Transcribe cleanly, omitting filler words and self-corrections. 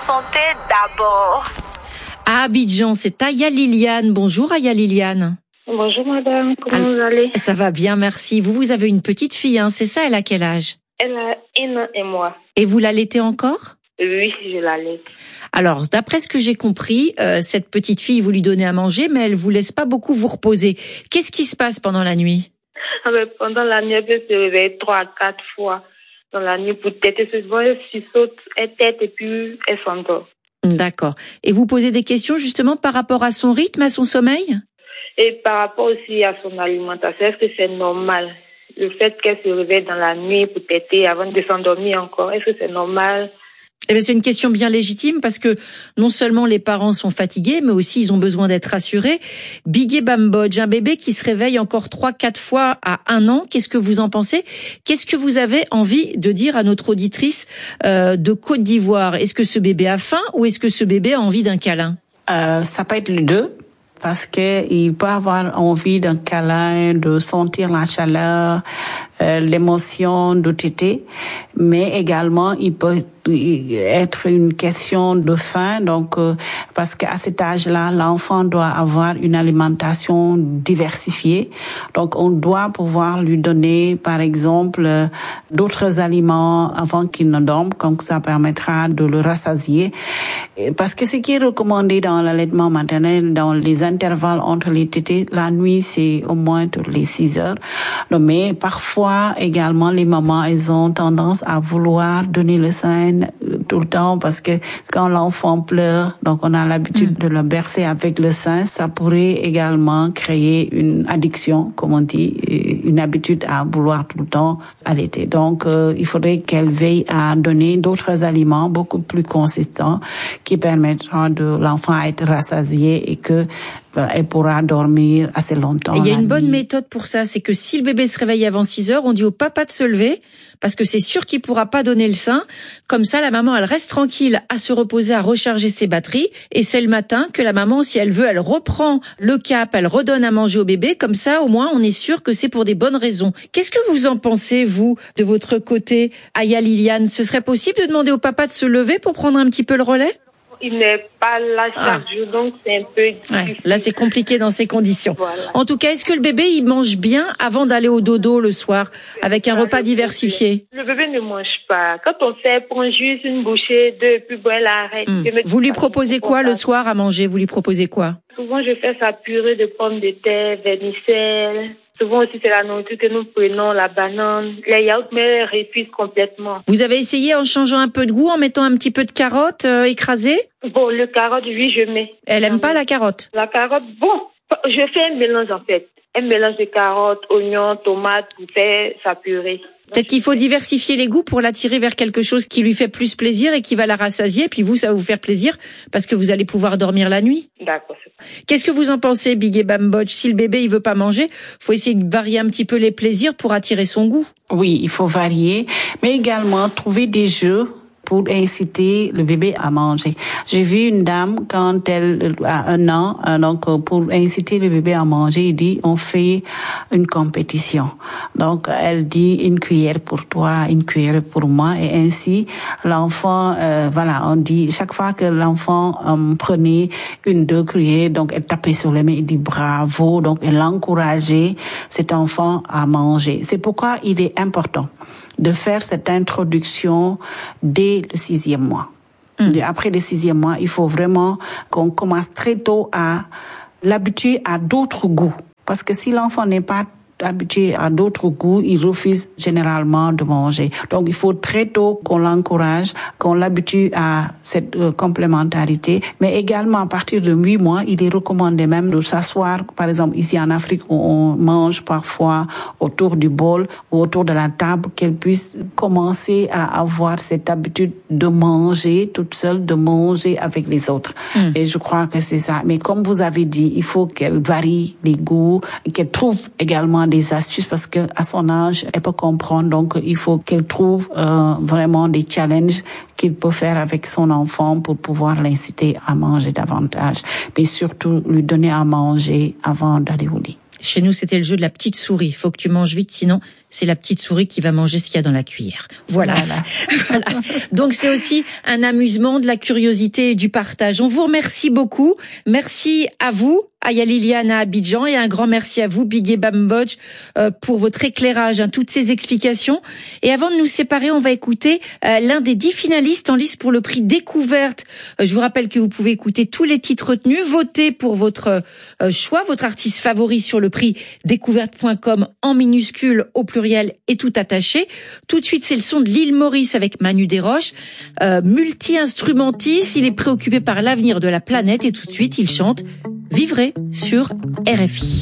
santé d'abord. À Abidjan, c'est Aya Liliane. Bonjour Aya Liliane. Bonjour madame, comment vous allez? Ça va bien, merci. Vous avez une petite fille, hein, c'est ça, elle a quel âge? Elle a 1 an et moi. Et vous l'allaitez encore? Oui, je l'allaite. Alors, d'après ce que j'ai compris, cette petite fille, vous lui donnez à manger, mais elle vous laisse pas beaucoup vous reposer. Qu'est-ce qui se passe pendant la nuit? Pendant la nuit, elle peut se réveiller 3 à 4 fois dans la nuit pour têter. Souvent, elle sursaute, elle tête et puis elle s'endort. D'accord. Et vous posez des questions justement par rapport à son rythme, à son sommeil? Et par rapport aussi à son alimentation, est-ce que c'est normal? Le fait qu'elle se réveille dans la nuit pour têter avant de s'endormir encore, est-ce que c'est normal? Eh bien, c'est une question bien légitime parce que non seulement les parents sont fatigués, mais aussi ils ont besoin d'être rassurés. Bigué Bambodge, un bébé qui se réveille encore 3-4 fois à 1 an, qu'est-ce que vous en pensez? Qu'est-ce que vous avez envie de dire à notre auditrice de Côte d'Ivoire? Est-ce que ce bébé a faim ou est-ce que ce bébé a envie d'un câlin? Ça peut être les deux. Parce que il peut avoir envie d'un câlin, de sentir la chaleur, l'émotion de téter, mais également il peut être une question de faim. Donc, parce qu'à cet âge-là, l'enfant doit avoir une alimentation diversifiée. Donc, on doit pouvoir lui donner, par exemple, d'autres aliments avant qu'il ne dorme, comme ça permettra de le rassasier. Parce que ce qui est recommandé dans l'allaitement maternel, dans les intervalles entre les tétés, la nuit, c'est au moins toutes les 6 heures. Donc, mais parfois, également, les mamans, elles ont tendance à vouloir donner le sein tout le temps parce que quand l'enfant pleure, donc on a l'habitude de le bercer avec le sein, ça pourrait également créer une addiction, comme on dit, une habitude à vouloir tout le temps allaiter. Donc, il faudrait qu'elle veille à donner d'autres aliments beaucoup plus consistants qui permettront de l'enfant à être rassasié et que elle pourra dormir assez longtemps. Il y a une bonne méthode pour ça, c'est que si le bébé se réveille avant 6 heures, on dit au papa de se lever, parce que c'est sûr qu'il pourra pas donner le sein. Comme ça, la maman, elle reste tranquille à se reposer, à recharger ses batteries. Et c'est le matin que la maman, si elle veut, elle reprend le cap, elle redonne à manger au bébé. Comme ça, au moins, on est sûr que c'est pour des bonnes raisons. Qu'est-ce que vous en pensez, vous, de votre côté, Aya Liliane? Ce serait possible de demander au papa de se lever pour prendre un petit peu le relais? Il n'est pas là chaque jour, donc c'est un peu difficile. Ouais, là, c'est compliqué dans ces conditions. Voilà. En tout cas, est-ce que le bébé, il mange bien avant d'aller au dodo le soir, avec un repas diversifié? Le bébé ne mange pas. Quand on fait, prend juste une bouchée, 2, puis bon, elle arrête. Vous lui proposez quoi le soir à manger? Vous lui proposez quoi? Souvent, je fais sa purée de pommes de terre, vermicelle. Souvent aussi, c'est la nourriture que nous prenons, la banane, les yaourts, mais elle répuise complètement. Vous avez essayé en changeant un peu de goût, en mettant un petit peu de carotte écrasée? Bon, le carotte, oui, je mets. Elle aime pas la carotte? La carotte, bon, je fais un mélange en fait. Un mélange de carottes, oignons, tomates pour faire sa purée. Peut-être qu'il faut diversifier les goûts pour l'attirer vers quelque chose qui lui fait plus plaisir et qui va la rassasier. Puis vous, ça va vous faire plaisir parce que vous allez pouvoir dormir la nuit. D'accord. Qu'est-ce que vous en pensez, Bigué Bambodge? Si le bébé il veut pas manger, faut essayer de varier un petit peu les plaisirs pour attirer son goût. Oui, il faut varier, mais également trouver des jeux pour inciter le bébé à manger. J'ai vu une dame quand elle a 1 an, donc pour inciter le bébé à manger, il dit on fait une compétition. Donc elle dit une cuillère pour toi, une cuillère pour moi, et ainsi l'enfant, voilà, on dit chaque fois que l'enfant prenait 1-2 cuillères, donc elle tapait sur les mains, il dit bravo, donc elle encourageait cet enfant à manger. C'est pourquoi il est important de faire cette introduction dès le 6e mois. Après le 6e mois, il faut vraiment qu'on commence très tôt à l'habituer à d'autres goûts. Parce que si l'enfant n'est pas habitué à d'autres goûts, il refuse généralement de manger. Donc, il faut très tôt qu'on l'encourage, qu'on l'habitue à cette complémentarité. Mais également, à partir de 8 mois, il est recommandé même de s'asseoir. Par exemple, ici en Afrique, où on mange parfois autour du bol ou autour de la table, qu'elle puisse commencer à avoir cette habitude de manger toute seule, de manger avec les autres. Et je crois que c'est ça. Mais comme vous avez dit, il faut qu'elle varie les goûts, qu'elle trouve également des astuces parce que à son âge, elle peut comprendre. Donc, il faut qu'elle trouve vraiment des challenges qu'il peut faire avec son enfant pour pouvoir l'inciter à manger davantage. Mais surtout, lui donner à manger avant d'aller au lit. Chez nous, c'était le jeu de la petite souris. Il faut que tu manges vite, sinon c'est la petite souris qui va manger ce qu'il y a dans la cuillère. Voilà. Voilà. Donc c'est aussi un amusement, de la curiosité et du partage. On vous remercie beaucoup. Merci à vous, Aya Liliane à Abidjan, et un grand merci à vous, Bigué Bambodge, pour votre éclairage, toutes ces explications. Et avant de nous séparer, on va écouter l'un des 10 finalistes en lice pour le prix Découverte. Je vous rappelle que vous pouvez écouter tous les titres retenus, voter pour votre choix, votre artiste favori sur le prix découverte.com en minuscule, au pluriel et tout attaché. Tout de suite, c'est le son de l'île Maurice avec Manu Desroches, multi-instrumentiste, il est préoccupé par l'avenir de la planète et tout de suite, il chante Vivrai sur RFI.